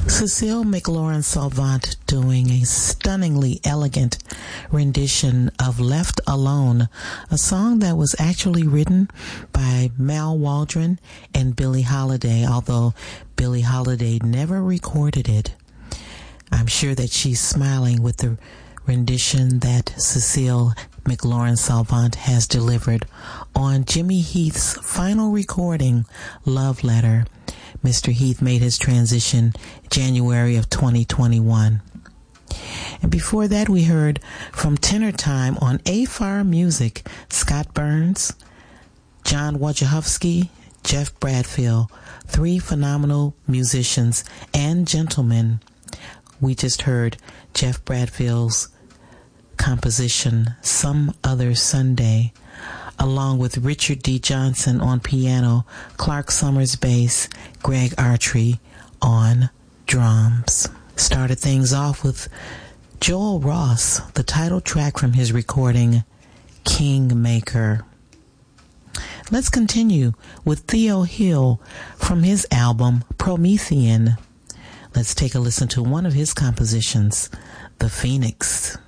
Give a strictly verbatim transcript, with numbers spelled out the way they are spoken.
Cecile McLaurin-Salvant doing a stunningly elegant rendition of Left Alone, a song that was actually written by Mal Waldron and Billie Holiday, although Billie Holiday never recorded it. I'm sure that she's smiling with the rendition that Cecile McLaurin-Salvant has delivered on Jimmy Heath's final recording, Love Letter. Mister Heath made his transition January of twenty twenty-one. And before that, we heard from Tenor Time on A F A R Music, Scott Burns, John Wojciechowski, Jeff Bradfield, three phenomenal musicians and gentlemen. We just heard Jeff Bradfield's composition, Some Other Sunday, along with Richard D. Johnson on piano, Clark Summers bass, Greg Artry on drums. Started things off with Joel Ross, the title track from his recording, Kingmaker. Let's continue with Theo Hill from his album, Promethean. Let's take a listen to one of his compositions, The Phoenix.